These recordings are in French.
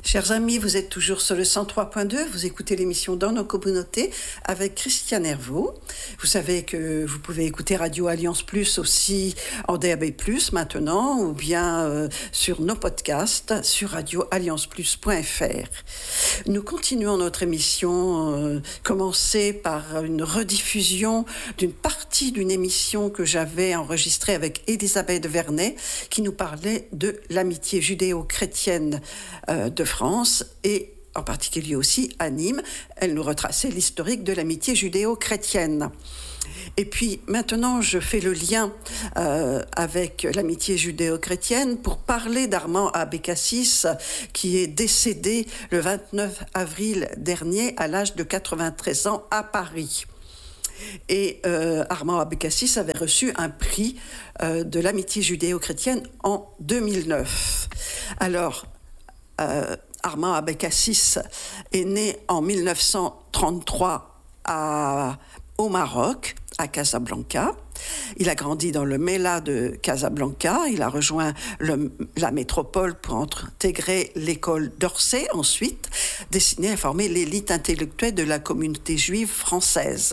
Chers amis, vous êtes toujours sur le 103.2, vous écoutez l'émission Dans nos communautés avec Christiane Hervaux. Vous savez que vous pouvez écouter Radio Alliance Plus aussi en DAB+, maintenant, ou bien sur nos podcasts sur radioallianceplus.fr. Nous continuons notre émission, commencée par une rediffusion d'une partie d'une émission que j'avais enregistrée avec Elisabeth Vernet, qui nous parlait de l'amitié judéo-chrétienne de France et en particulier aussi à Nîmes. Elle nous retraçait l'historique de l'amitié judéo-chrétienne. Et puis maintenant, je fais le lien avec l'amitié judéo-chrétienne pour parler d'Armand Abécassis, qui est décédé le 29 avril dernier à l'âge de 93 ans à Paris. Et Armand Abécassis avait reçu un prix de l'amitié judéo-chrétienne en 2009. Alors, Armand Abécassis est né en 1933 au Maroc, à Casablanca. Il a grandi dans le Mela de Casablanca. Il a rejoint la métropole pour intégrer l'école d'Orsay, ensuite, destinée à former l'élite intellectuelle de la communauté juive française.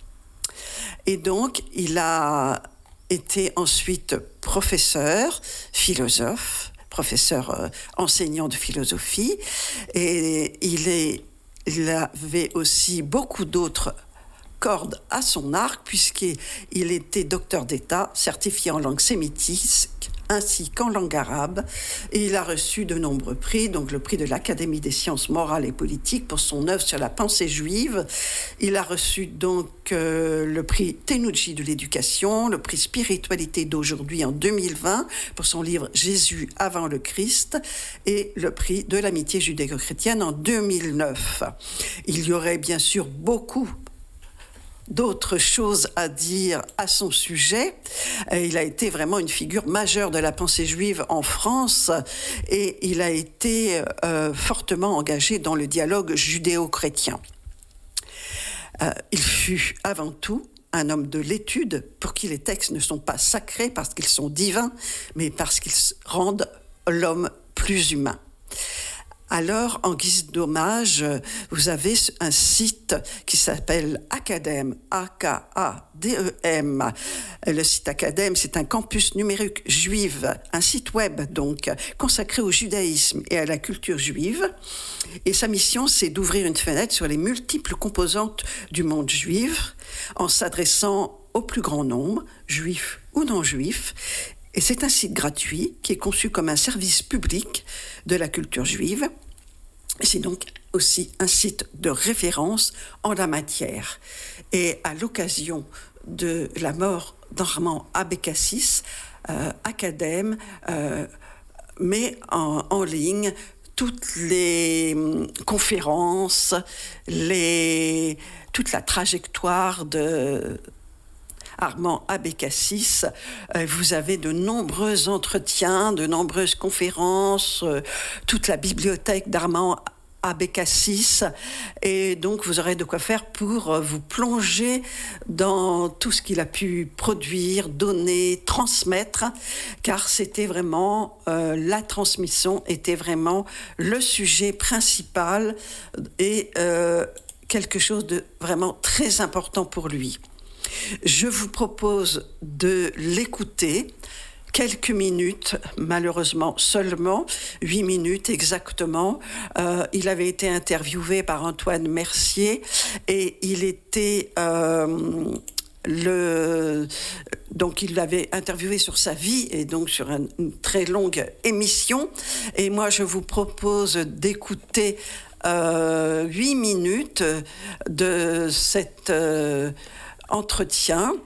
Et donc, il a été ensuite professeur, philosophe, professeur enseignant de philosophie, et il avait aussi beaucoup d'autres cordes à son arc, puisqu'il était docteur d'État, certifié en langue sémitique, ainsi qu'en langue arabe, et il a reçu de nombreux prix, donc le prix de l'Académie des sciences morales et politiques pour son œuvre sur la pensée juive. Il a reçu donc le prix Tenouji de l'éducation, le prix Spiritualité d'aujourd'hui en 2020 pour son livre Jésus avant le Christ, et le prix de l'amitié judéo-chrétienne en 2009. Il y aurait bien sûr beaucoup d'autres choses à dire à son sujet. Il a été vraiment une figure majeure de la pensée juive en France, et il a été fortement engagé dans le dialogue judéo-chrétien. Il fut avant tout un homme de l'étude, pour qui les textes ne sont pas sacrés parce qu'ils sont divins, mais parce qu'ils rendent l'homme plus humain. Alors, en guise d'hommage, vous avez un site qui s'appelle Academ, A-K-A-D-E-M. Le site Academ, c'est un campus numérique juif, un site web donc consacré au judaïsme et à la culture juive. Et sa mission, c'est d'ouvrir une fenêtre sur les multiples composantes du monde juif, en s'adressant au plus grand nombre, juifs ou non juifs. Et c'est un site gratuit qui est conçu comme un service public de la culture juive. C'est donc aussi un site de référence en la matière. Et à l'occasion de la mort d'Armand Abécassis, Academ met en ligne toutes les conférences, toute la trajectoire de Armand Abécassis. Vous avez de nombreux entretiens, de nombreuses conférences, toute la bibliothèque d'Armand Abécassis, et donc vous aurez de quoi faire pour vous plonger dans tout ce qu'il a pu produire, donner, transmettre, car c'était vraiment la transmission était vraiment le sujet principal et quelque chose de vraiment très important pour lui. Je vous propose de l'écouter quelques minutes, malheureusement seulement 8 minutes exactement. Il avait été interviewé par Antoine Mercier, et il était donc il l'avait interviewé sur sa vie, et donc sur une très longue émission. Et moi, je vous propose d'écouter 8 minutes de cet entretien,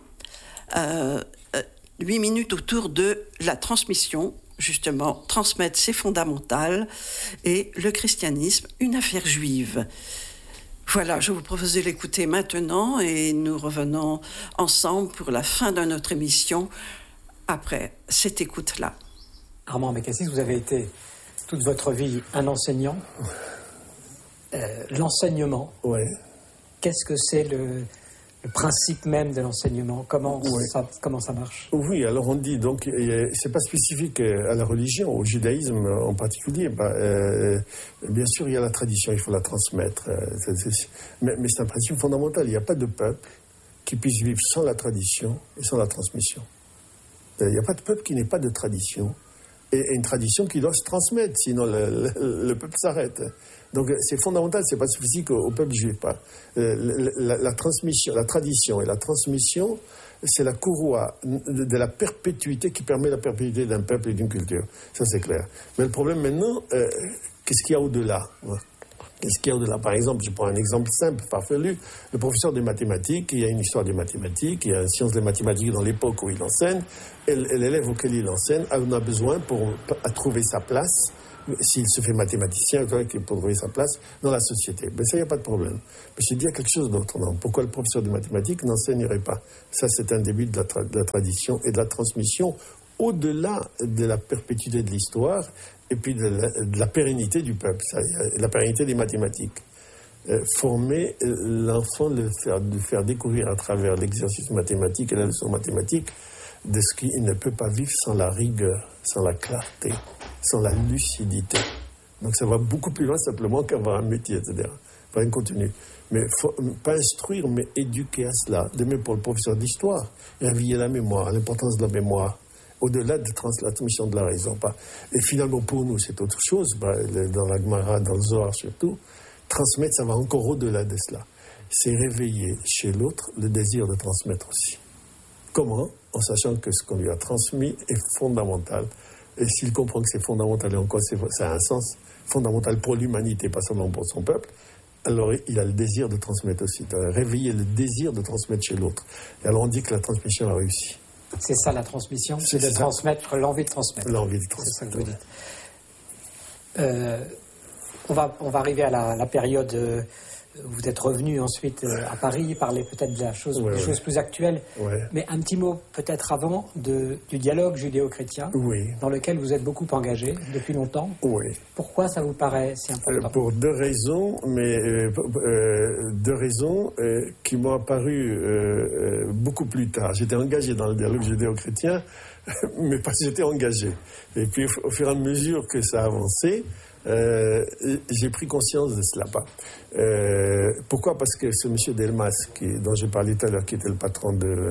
8 minutes autour de la transmission, justement, transmettre c'est fondamental, et le christianisme, une affaire juive. Voilà, je vous propose de l'écouter maintenant, et nous revenons ensemble pour la fin de notre émission après cette écoute-là. Armand Abécassis, vous avez été toute votre vie un enseignant. L'enseignement, Oui. Qu'est-ce que c'est le principe même de l'enseignement. Comment ça marche? Oui, alors on dit, donc, c'est pas spécifique à la religion, au judaïsme en particulier. Bien sûr, il y a la tradition, il faut la transmettre. Mais c'est un principe fondamental. Il n'y a pas de peuple qui puisse vivre sans la tradition et sans la transmission. Il n'y a pas de peuple qui n'ait pas de tradition. Et une tradition qui doit se transmettre, sinon le peuple s'arrête. Donc c'est fondamental, c'est pas spécifique au peuple juif. La transmission, la tradition et la transmission, c'est la courroie de la perpétuité qui permet la perpétuité d'un peuple et d'une culture. Ça c'est clair. Mais le problème maintenant, qu'est-ce qu'il y a au-delà? Qu'est-ce qu'il y a au-delà? Par exemple, je prends un exemple simple, farfelu. Le professeur de mathématiques, il y a une histoire des mathématiques, il y a une science des mathématiques dans l'époque où il enseigne, et l'élève auquel il enseigne en a besoin pour trouver sa place, s'il se fait mathématicien, pour trouver sa place dans la société. Mais ça, il n'y a pas de problème. Mais je dis à quelque chose d'autre. Non. Pourquoi le professeur de mathématiques n'enseignerait pas? Ça, c'est un début de la tradition et de la transmission, au-delà de la perpétuité de l'histoire et puis de la pérennité du peuple, la pérennité des mathématiques. Former l'enfant, le faire découvrir à travers l'exercice mathématique et la leçon mathématique de ce qu'il ne peut pas vivre sans la rigueur, sans la clarté, sans la lucidité. Donc ça va beaucoup plus loin simplement qu'avoir un métier, etc. Pas un contenu. Mais pas instruire, mais éduquer à cela. De même pour le professeur d'histoire, réveiller la mémoire, l'importance de la mémoire, au-delà de la transmission de la raison. Et finalement, pour nous, c'est autre chose, dans la Gemara, dans le Zohar surtout. Transmettre, ça va encore au-delà de cela. C'est réveiller chez l'autre le désir de transmettre aussi. Comment? En sachant que ce qu'on lui a transmis est fondamental. Et s'il comprend que c'est fondamental, et en quoi ça a un sens fondamental pour l'humanité, pas seulement pour son peuple, alors il a le désir de transmettre aussi. Réveiller le désir de transmettre chez l'autre. Et alors on dit que la transmission a réussi. C'est ça la transmission, c'est de transmettre l'envie de transmettre. L'envie de transmettre. C'est ça que vous dites. On va arriver à la période où vous êtes revenu ensuite à Paris, parler peut-être des choses plus actuelles. Ouais. Mais un petit mot peut-être avant du dialogue judéo-chrétien, dans lequel vous êtes beaucoup engagé depuis longtemps. Oui. Pourquoi ça vous paraît si important? Pour deux raisons, qui m'ont apparu beaucoup plus tard. J'étais engagé dans le dialogue judéo-chrétien, mais parce que j'étais engagé. Et puis au fur et à mesure que ça avançait, j'ai pris conscience de cela. Pourquoi? Parce que ce monsieur Delmas, dont j'ai parlé tout à l'heure, qui était le patron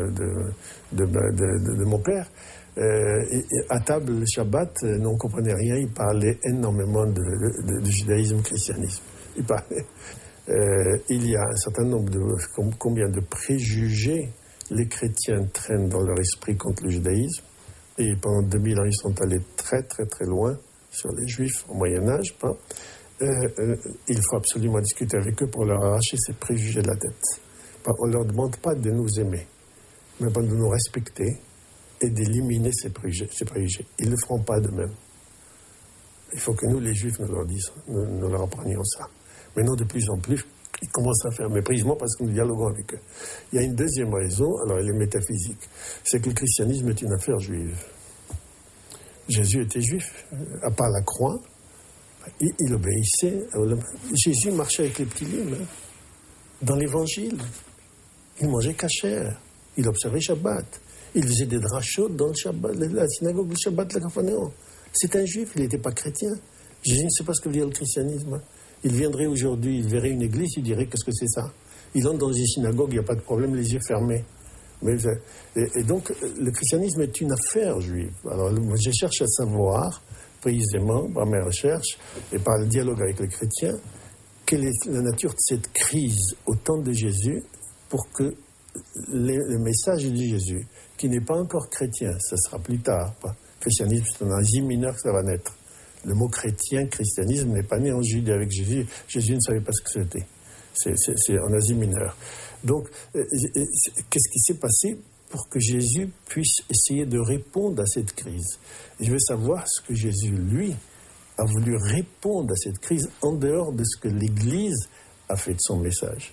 de mon père, à table le Shabbat, n'en comprenait rien, il parlait énormément de judaïsme, christianisme. Il parlait. Il y a un certain nombre combien de préjugés les chrétiens traînent dans leur esprit contre le judaïsme, et pendant 2000 ans, ils sont allés très très très loin sur les Juifs au Moyen-Âge. Il faut absolument discuter avec eux pour leur arracher ces préjugés de la tête. On ne leur demande pas de nous aimer, mais de nous respecter et d'éliminer ces préjugés. Ils ne le feront pas d'eux-mêmes. Il faut que nous, les Juifs, nous leur apprenions ça. Maintenant, de plus en plus, ils commencent à faire méprisement parce que nous dialoguons avec eux. Il y a une deuxième raison, alors elle est métaphysique, c'est que le christianisme est une affaire juive. Jésus était juif, à part la croix, il obéissait. Jésus marchait avec les petits livres, dans l'évangile. Il mangeait cachère, il observait Shabbat, il faisait des drachot dans le Shabbat, la synagogue du Shabbat, la Capharnaüm. C'est un juif, il n'était pas chrétien. Jésus ne sait pas ce que veut dire le christianisme. Il viendrait aujourd'hui, il verrait une église, il dirait qu'est-ce que c'est ça? Il entre dans une synagogue, il n'y a pas de problème, les yeux fermés. Et donc, le christianisme est une affaire juive. Alors, moi, je cherche à savoir, précisément, par mes recherches et par le dialogue avec les chrétiens, quelle est la nature de cette crise au temps de Jésus pour que le message de Jésus, qui n'est pas encore chrétien, ça sera plus tard, christianisme, c'est en Asie mineure que ça va naître. Le mot chrétien, christianisme, n'est pas né en Judée avec Jésus. Jésus ne savait pas ce que c'était. C'est en Asie mineure. Donc, qu'est-ce qui s'est passé pour que Jésus puisse essayer de répondre à cette crise? Et je veux savoir ce que Jésus, lui, a voulu répondre à cette crise en dehors de ce que l'Église a fait de son message.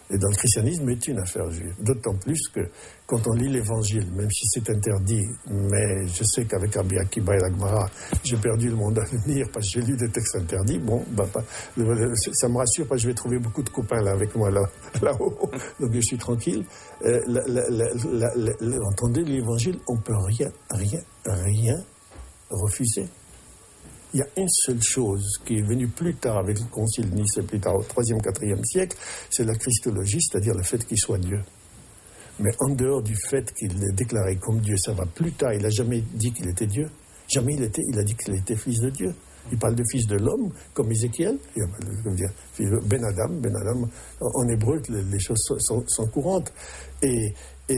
Et dans le christianisme est une affaire juive. D'autant plus que quand on lit l'évangile, même si c'est interdit, mais je sais qu'avec Rabbi Akiba et la Gemara, j'ai perdu le monde à venir parce que j'ai lu des textes interdits. Bon, ça me rassure parce que je vais trouver beaucoup de copains là avec moi là-haut. Donc je suis tranquille. Entendez l'évangile, on peut rien refuser. Il y a une seule chose qui est venue plus tard avec le concile de Nice, plus tard au 3e, 4e siècle, c'est la christologie, c'est-à-dire le fait qu'il soit Dieu. Mais en dehors du fait qu'il est déclaré comme Dieu, ça va plus tard, il n'a jamais dit qu'il était Dieu. Jamais il a dit qu'il était fils de Dieu. Il parle de fils de l'homme, comme Ézéchiel, Ben Adam. En hébreu, les choses sont courantes. Et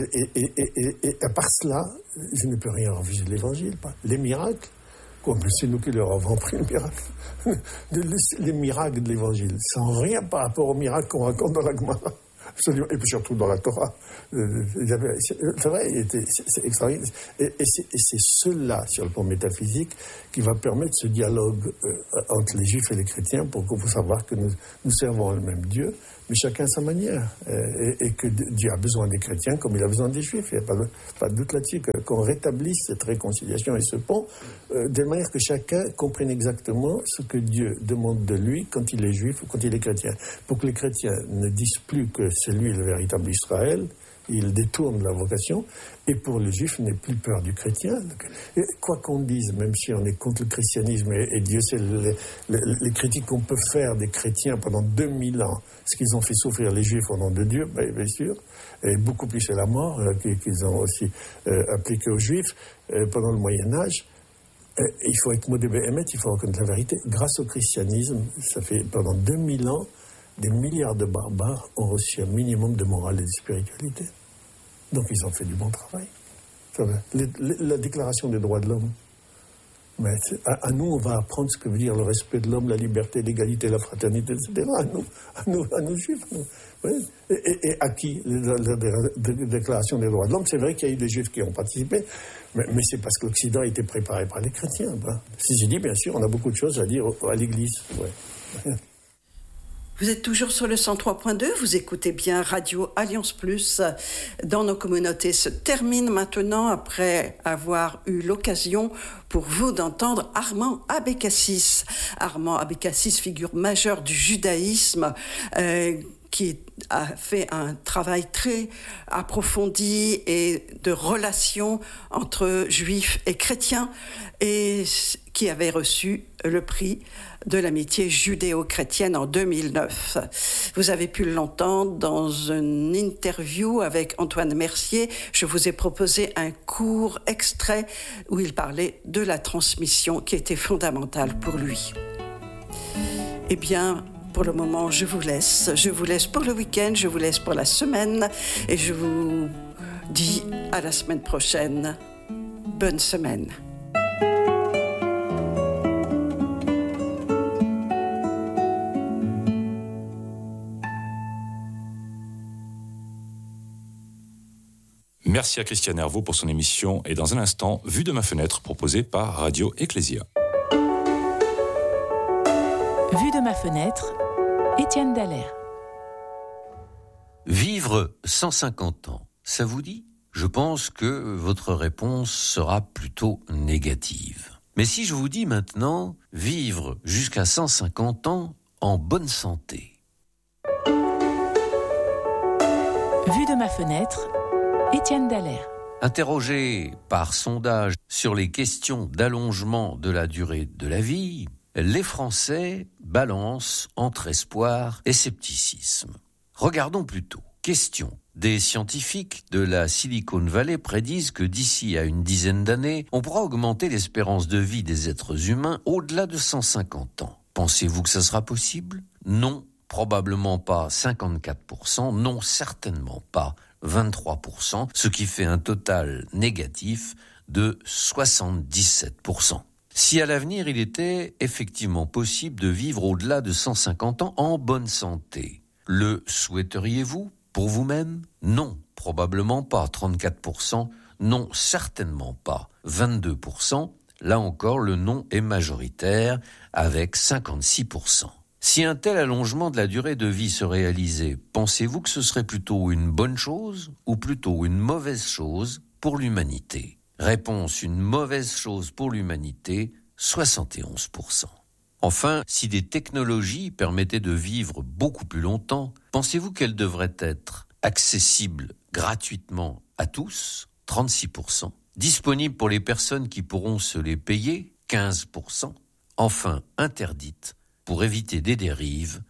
à part cela, je ne peux rien refuser de l'évangile. Les miracles, c'est nous qui leur avons pris le miracle. Les miracles de l'évangile, sans rien par rapport aux miracles qu'on raconte dans la Gemara. Et puis surtout dans la Torah. C'est vrai, c'est extraordinaire. Et c'est cela, sur le plan métaphysique, qui va permettre ce dialogue entre les Juifs et les chrétiens pour qu'on puisse savoir que nous servons le même Dieu, mais chacun à sa manière. Et que Dieu a besoin des chrétiens comme il a besoin des Juifs. Il n'y a pas de doute là-dessus. Qu'on rétablisse cette réconciliation et ce pont, de manière que chacun comprenne exactement ce que Dieu demande de lui quand il est Juif ou quand il est chrétien. Pour que les chrétiens ne disent plus que c'est lui le véritable Israël, il détourne la vocation, et pour les Juifs, n'aient plus peur du chrétien. Et quoi qu'on dise, même si on est contre le christianisme, et Dieu sait les critiques qu'on peut faire des chrétiens pendant 2000 ans, ce qu'ils ont fait souffrir les Juifs au nom de Dieu, bien sûr, et beaucoup plus c'est la mort qu'ils ont aussi appliquée aux Juifs pendant le Moyen-Âge. Il faut être modé béhémeth, il faut reconnaître la vérité. Grâce au christianisme, ça fait pendant 2000 ans, des milliards de barbares ont reçu un minimum de morale et de spiritualité. Donc ils ont fait du bon travail. La déclaration des droits de l'homme. Mais à nous, on va apprendre ce que veut dire le respect de l'homme, la liberté, l'égalité, la fraternité, etc. À nous Juifs. Oui. Et à qui la déclaration des droits de l'homme? C'est vrai qu'il y a eu des Juifs qui ont participé, mais c'est parce que l'Occident a été préparé par les chrétiens. Si j'ai dit, bien sûr, on a beaucoup de choses à dire à l'Église. Ouais. Vous êtes toujours sur le 103.2, vous écoutez bien Radio Alliance Plus. Dans nos communautés se termine maintenant après avoir eu l'occasion pour vous d'entendre Armand Abécassis. Armand Abécassis, figure majeure du judaïsme, qui a fait un travail très approfondi et de relations entre juifs et chrétiens, et qui avait reçu le prix de l'amitié judéo-chrétienne en 2009. Vous avez pu l'entendre dans une interview avec Antoine Mercier. Je vous ai proposé un court extrait où il parlait de la transmission qui était fondamentale pour lui. Eh bien, pour le moment, je vous laisse. Je vous laisse pour le week-end, je vous laisse pour la semaine et je vous dis à la semaine prochaine. Bonne semaine. Merci à Christiane Herveau pour son émission et dans un instant, Vue de ma fenêtre proposée par Radio Ecclésia. Vue de ma fenêtre, Étienne Dallaire. Vivre 150 ans, ça vous dit ? Je pense que votre réponse sera plutôt négative. Mais si je vous dis maintenant vivre jusqu'à 150 ans en bonne santé. Vue de ma fenêtre, Étienne Dallaire. Interrogé par sondage sur les questions d'allongement de la durée de la vie, les Français balancent entre espoir et scepticisme. Regardons plutôt. Question. Des scientifiques de la Silicon Valley prédisent que d'ici à une dizaine d'années, on pourra augmenter l'espérance de vie des êtres humains au-delà de 150 ans. Pensez-vous que ça sera possible ? Non, probablement pas 54%, non, certainement pas 23%, ce qui fait un total négatif de 77%. Si à l'avenir il était effectivement possible de vivre au-delà de 150 ans en bonne santé, le souhaiteriez-vous pour vous-même ? Non, probablement pas 34%, non, certainement pas 22%, là encore le non est majoritaire avec 56%. Si un tel allongement de la durée de vie se réalisait, pensez-vous que ce serait plutôt une bonne chose ou plutôt une mauvaise chose pour l'humanité ? Réponse, une mauvaise chose pour l'humanité, 71%. Enfin, si des technologies permettaient de vivre beaucoup plus longtemps, pensez-vous qu'elles devraient être accessibles gratuitement à tous, 36%, disponibles pour les personnes qui pourront se les payer, 15%, enfin interdites pour éviter des dérives,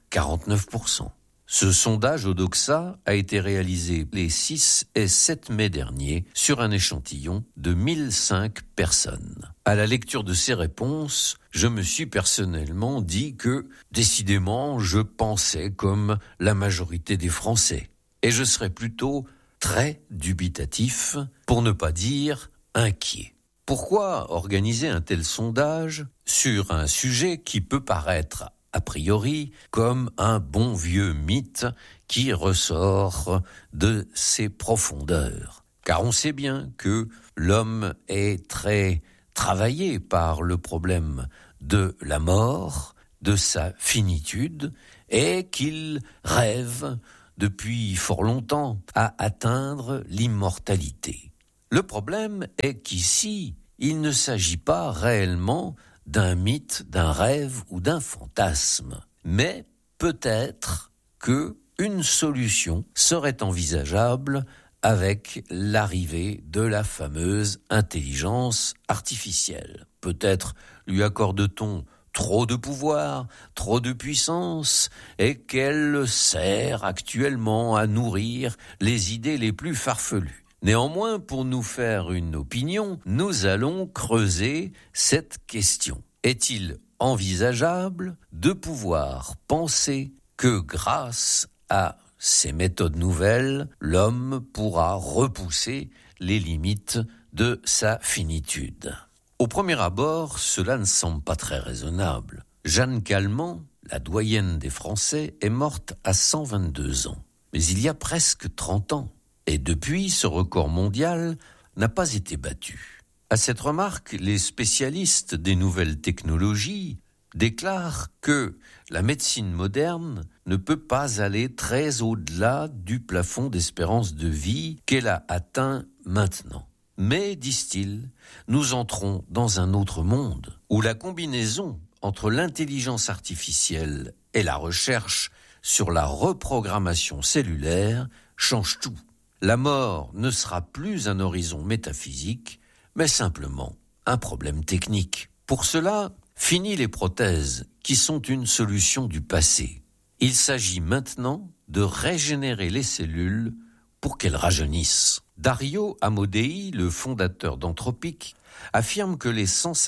49%. Ce sondage Odoxa a été réalisé les 6 et 7 mai dernier sur un échantillon de 1005 personnes. À la lecture de ces réponses, je me suis personnellement dit que, décidément, je pensais comme la majorité des Français. Et je serais plutôt très dubitatif, pour ne pas dire inquiet. Pourquoi organiser un tel sondage sur un sujet qui peut paraître a priori comme un bon vieux mythe qui ressort de ses profondeurs? Car on sait bien que l'homme est très travaillé par le problème de la mort, de sa finitude, et qu'il rêve depuis fort longtemps à atteindre l'immortalité. Le problème est qu'ici, il ne s'agit pas réellement d'un mythe, d'un rêve ou d'un fantasme, mais peut-être qu'une solution serait envisageable avec l'arrivée de la fameuse intelligence artificielle. Peut-être lui accorde-t-on trop de pouvoir, trop de puissance, et qu'elle sert actuellement à nourrir les idées les plus farfelues. Néanmoins, pour nous faire une opinion, nous allons creuser cette question. Est-il envisageable de pouvoir penser que grâce à ces méthodes nouvelles, l'homme pourra repousser les limites de sa finitude? Au premier abord, cela ne semble pas très raisonnable. Jeanne Calment, la doyenne des Français, est morte à 122 ans. Mais il y a presque 30 ans. Et depuis, ce record mondial n'a pas été battu. À cette remarque, les spécialistes des nouvelles technologies déclarent que la médecine moderne ne peut pas aller très au-delà du plafond d'espérance de vie qu'elle a atteint maintenant. Mais, disent-ils, nous entrons dans un autre monde où la combinaison entre l'intelligence artificielle et la recherche sur la reprogrammation cellulaire change tout. La mort ne sera plus un horizon métaphysique, mais simplement un problème technique. Pour cela, fini les prothèses, qui sont une solution du passé. Il s'agit maintenant de régénérer les cellules pour qu'elles rajeunissent. Dario Amodei, le fondateur d'Anthropic, affirme que les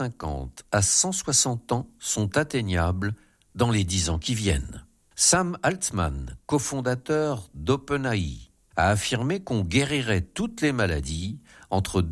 150 à 160 ans sont atteignables dans les 10 ans qui viennent. Sam Altman, cofondateur d'OpenAI, a affirmé qu'on guérirait toutes les maladies entre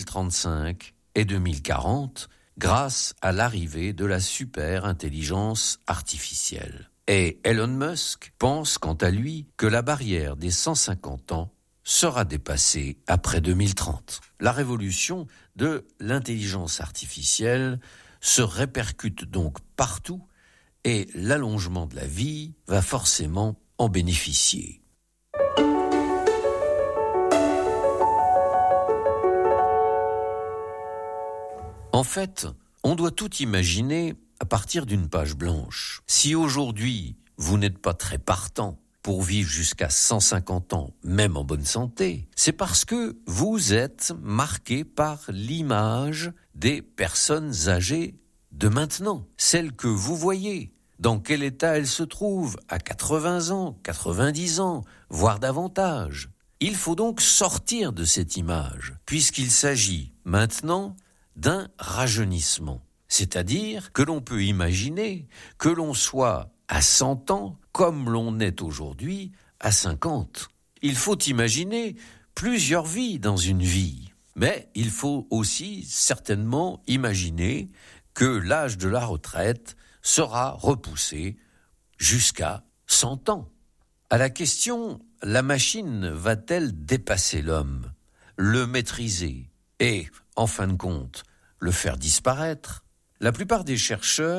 2035 et 2040 grâce à l'arrivée de la super-intelligence artificielle. Et Elon Musk pense quant à lui que la barrière des 150 ans sera dépassée après 2030. La révolution de l'intelligence artificielle se répercute donc partout et l'allongement de la vie va forcément en bénéficier. En fait, on doit tout imaginer à partir d'une page blanche. Si aujourd'hui, vous n'êtes pas très partant pour vivre jusqu'à 150 ans, même en bonne santé, c'est parce que vous êtes marqué par l'image des personnes âgées de maintenant, celles que vous voyez. Dans quel état elles se trouvent à 80 ans, 90 ans, voire davantage. Il faut donc sortir de cette image, puisqu'il s'agit maintenant d'un rajeunissement. C'est-à-dire que l'on peut imaginer que l'on soit à 100 ans comme l'on est aujourd'hui à 50. Il faut imaginer plusieurs vies dans une vie. Mais il faut aussi certainement imaginer que l'âge de la retraite sera repoussé jusqu'à 100 ans. À la question, la machine va-t-elle dépasser l'homme, le maîtriser et, en fin de compte, le faire disparaître? La plupart des chercheurs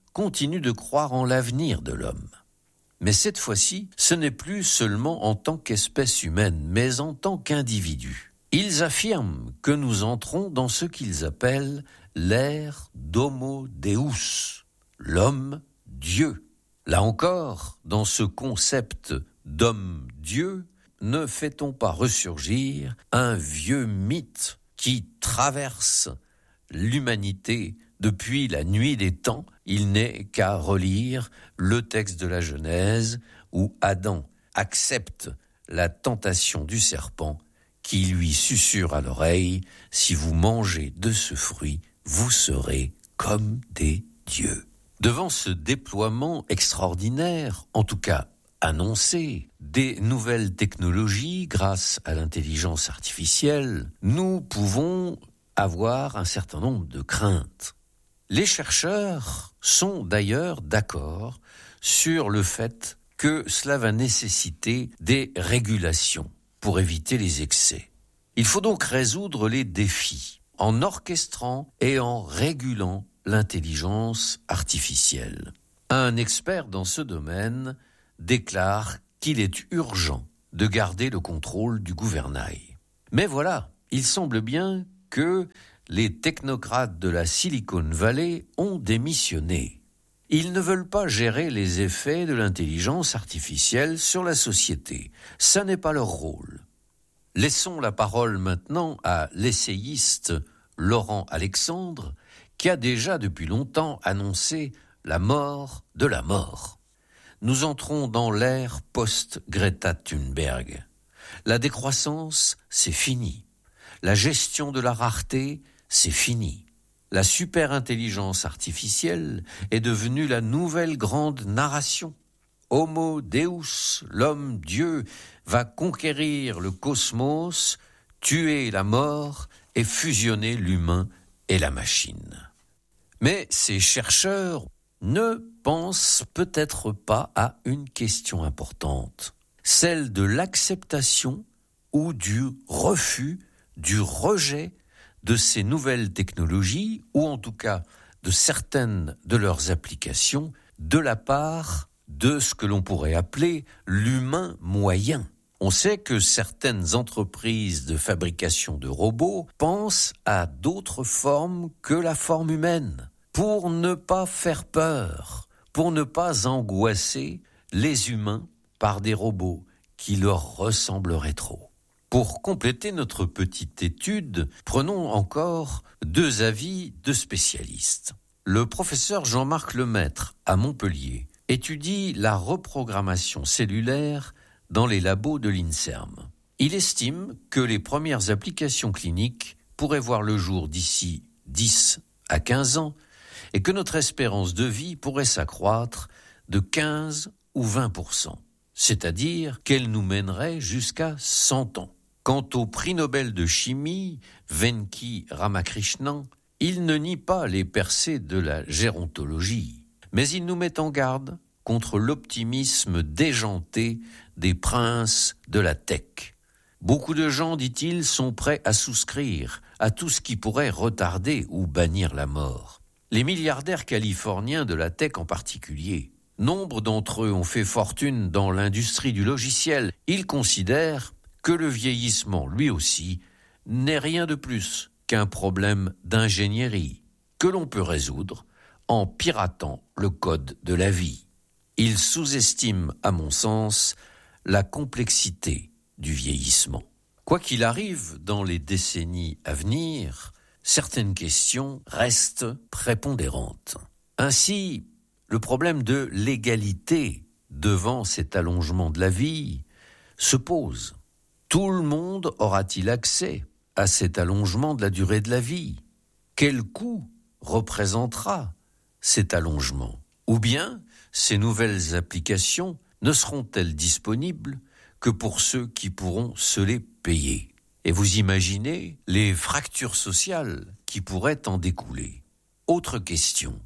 continue de croire en l'avenir de l'homme. Mais cette fois-ci, ce n'est plus seulement en tant qu'espèce humaine, mais en tant qu'individu. Ils affirment que nous entrons dans ce qu'ils appellent l'ère d'Homo Deus, l'homme-dieu. Là encore, dans ce concept d'homme-dieu, ne fait-on pas ressurgir un vieux mythe qui traverse l'humanité depuis la nuit des temps? Il n'est qu'à relire le texte de la Genèse où Adam accepte la tentation du serpent qui lui susurre à l'oreille « Si vous mangez de ce fruit, vous serez comme des dieux ». Devant ce déploiement extraordinaire, en tout cas annoncé, des nouvelles technologies grâce à l'intelligence artificielle, nous pouvons avoir un certain nombre de craintes. Les chercheurs sont d'ailleurs d'accord sur le fait que cela va nécessiter des régulations pour éviter les excès. Il faut donc résoudre les défis en orchestrant et en régulant l'intelligence artificielle. Un expert dans ce domaine déclare qu'il est urgent de garder le contrôle du gouvernail. Mais voilà, il semble bien que les technocrates de la Silicon Valley ont démissionné. Ils ne veulent pas gérer les effets de l'intelligence artificielle sur la société. Ça n'est pas leur rôle. Laissons la parole maintenant à l'essayiste Laurent Alexandre, qui a déjà depuis longtemps annoncé la mort de la mort. Nous entrons dans l'ère post-Greta Thunberg. La décroissance, c'est fini. La gestion de la rareté, c'est fini. La super-intelligence artificielle est devenue la nouvelle grande narration. Homo Deus, l'homme-dieu, va conquérir le cosmos, tuer la mort et fusionner l'humain et la machine. Mais ces chercheurs ne pensent peut-être pas à une question importante, celle de l'acceptation ou du refus, du rejet de ces nouvelles technologies, ou en tout cas de certaines de leurs applications, de la part de ce que l'on pourrait appeler l'humain moyen. On sait que certaines entreprises de fabrication de robots pensent à d'autres formes que la forme humaine, pour ne pas faire peur, pour ne pas angoisser les humains par des robots qui leur ressembleraient trop. Pour compléter notre petite étude, prenons encore 2 avis de spécialistes. Le professeur Jean-Marc Lemaître, à Montpellier, étudie la reprogrammation cellulaire dans les labos de l'INSERM. Il estime que les premières applications cliniques pourraient voir le jour d'ici 10 à 15 ans et que notre espérance de vie pourrait s'accroître de 15 ou 20%, c'est-à-dire qu'elle nous mènerait jusqu'à 100 ans. Quant au prix Nobel de chimie, Venki Ramakrishnan, il ne nie pas les percées de la gérontologie, mais il nous met en garde contre l'optimisme déjanté des princes de la tech. Beaucoup de gens, dit-il, sont prêts à souscrire à tout ce qui pourrait retarder ou bannir la mort. Les milliardaires californiens de la tech en particulier, nombre d'entre eux ont fait fortune dans l'industrie du logiciel. Ils considèrent que le vieillissement, lui aussi, n'est rien de plus qu'un problème d'ingénierie que l'on peut résoudre en piratant le code de la vie. Ils sous-estiment, à mon sens, la complexité du vieillissement. Quoi qu'il arrive dans les décennies à venir, certaines questions restent prépondérantes. Ainsi, le problème de l'égalité devant cet allongement de la vie se pose. Tout le monde aura-t-il accès à cet allongement de la durée de la vie? Quel coût représentera cet allongement? Ou bien, ces nouvelles applications ne seront-elles disponibles que pour ceux qui pourront se les payer? Et vous imaginez les fractures sociales qui pourraient en découler. Autre question,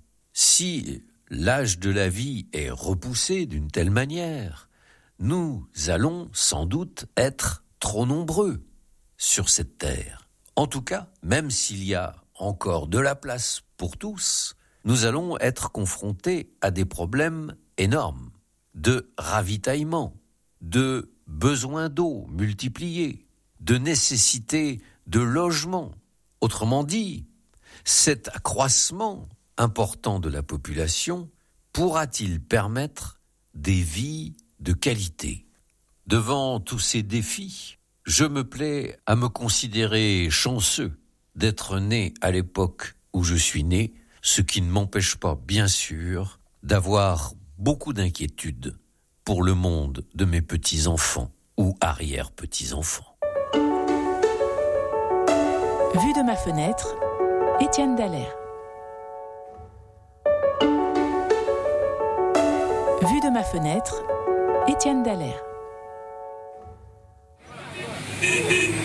si l'âge de la vie est repoussé d'une telle manière, nous allons sans doute être trop nombreux sur cette terre. En tout cas, même s'il y a encore de la place pour tous, nous allons être confrontés à des problèmes énormes de ravitaillement, de besoins d'eau multipliés, de nécessité de logement. Autrement dit, cet accroissement important de la population pourra-t-il permettre des vies de qualité ? Devant tous ces défis, je me plais à me considérer chanceux d'être né à l'époque où je suis né, ce qui ne m'empêche pas, bien sûr, d'avoir beaucoup d'inquiétudes pour le monde de mes petits-enfants ou arrière-petits-enfants. Vue de ma fenêtre, Étienne Dallaire. Vue de ma fenêtre, Étienne Dallaire.